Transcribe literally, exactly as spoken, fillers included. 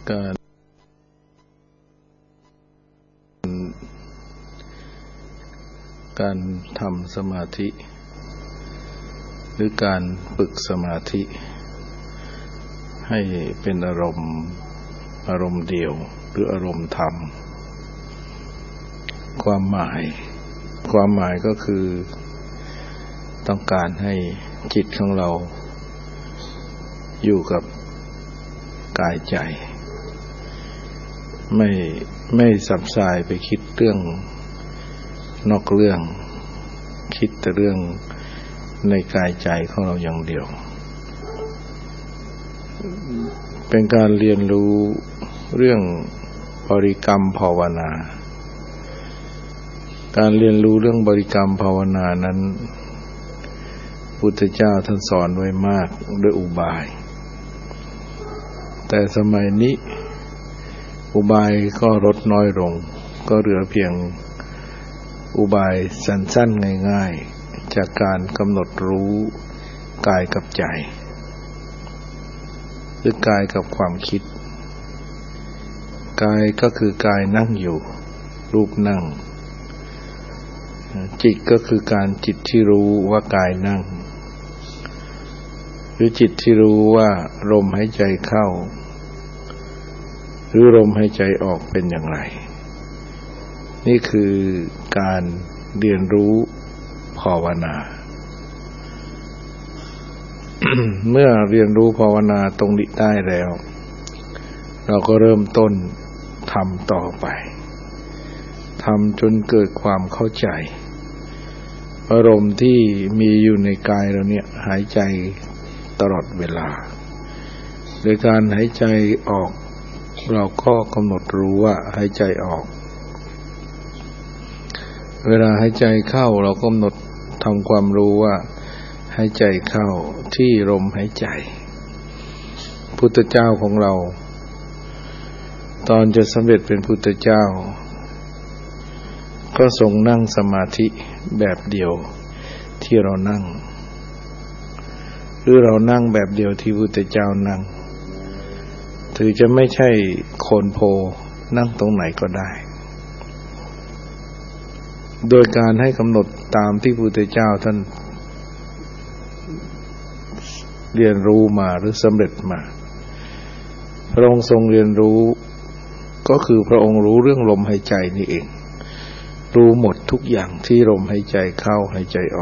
การการทำสมาธิหรือการฝึกสมาธิให้เป็นอารมณ์อารมณ์เดียวหรืออารมณ์ธรรมความหมายความหมายก็คือต้องการให้จิตของเราอยู่กับกายใจไม่ไม่สับสายไปคิดเรื่องนอกเรื่องคิดแต่เรื่องในกายใจของเราอย่างเดียวเป็นการเรียนรู้เรื่องบริกรรมภาวนาการเรียนรู้เรื่องบริกรรมภาวนานั้นพุทธเจ้าท่านสอนไว้มากด้วยอุบายแต่สมัยนี้อุบายก็ลดน้อยลงก็เหลือเพียงอุบายสั้นๆง่ายๆจากการกำหนดรู้กายกับใจหรือกายกับความคิดกายก็คือกายนั่งอยู่รูปนั่งจิตก็คือการจิตที่รู้ว่ากายนั่งหรือจิตที่รู้ว่าลมหายใจเข้าหรือลมหายใจออกเป็นอย่างไรนี่คือการเรียนรู้ภาวนา เมื่อเรียนรู้ภาวนาตรงนี้ได้แล้วเราก็เริ่มต้นทำต่อไปทำจนเกิดความเข้าใจอารมณ์ที่มีอยู่ในกายเราเนี่ยหายใจตลอดเวลาโดยการหายใจออกเราก็กำหนดรู้ว่าหายใจออกเวลาหายใจเข้าเรากำหนดทำความรู้ว่าหายใจเข้าที่ลมหายใจพุทธเจ้าของเราตอนจะสำเร็จเป็นพุทธเจ้าก็ทรงนั่งสมาธิแบบเดียวที่เรานั่งหรือเรานั่งแบบเดียวที่พุทธเจ้านั่งถือจะไม่ใช่โคนโพนั่งตรงไหนก็ได้โดยการให้กำหนดตามที่พุทธเจ้าท่านเรียนรู้มาหรือสำเร็จมาพระองค์ทรงเรียนรู้ก็คือพระองค์รู้เรื่องลมหายใจนี่เองรู้หมดทุกอย่างที่ลมหายใจเข้าหายใจออก